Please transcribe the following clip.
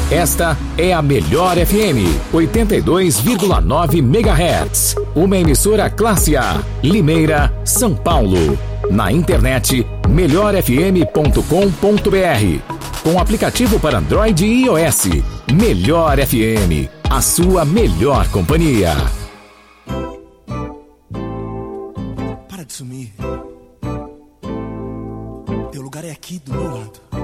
Esta é a Melhor FM 82,9 MHz. Uma emissora classe A, Limeira, São Paulo. Na internet melhorfm.com.br. Com aplicativo para Android e iOS. Melhor FM, a sua melhor companhia. Para de sumir. Teu lugar é aqui do meu lado.